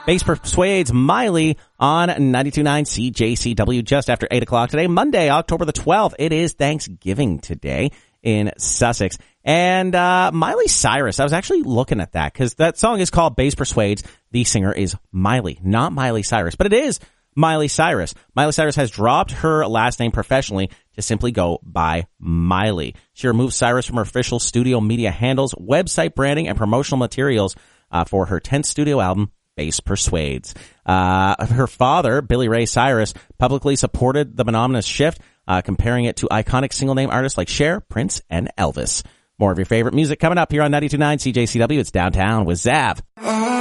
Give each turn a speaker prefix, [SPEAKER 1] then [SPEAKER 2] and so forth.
[SPEAKER 1] Bass Persuades Miley on 92.9 CJCW just after 8 o'clock today, Monday, October the 12th. It is Thanksgiving today in Sussex. And Miley Cyrus, I was actually looking at that because that song is called Bass Persuades. The singer is Miley, not Miley Cyrus, but it is Miley Cyrus. Miley Cyrus has dropped her last name professionally to simply go by Miley. She removed Cyrus from her official studio media handles, website branding, and promotional materials for her 10th studio album, Bass Persuades. Her father, Billy Ray Cyrus, publicly supported the monotonous shift, comparing it to iconic single-name artists like Cher, Prince, and Elvis. More of your favorite music coming up here on 92.9 CJCW. It's Downtown with Zav.